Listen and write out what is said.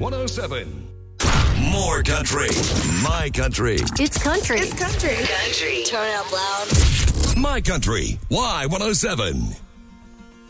Y107. More country. My country. It's country. It's country. Country. Turn it up loud. My country. Y107.